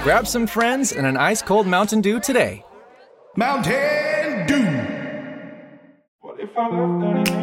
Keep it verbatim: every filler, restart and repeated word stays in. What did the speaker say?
grab some friends and an ice-cold Mountain Dew today. Mountain Dew! What if I left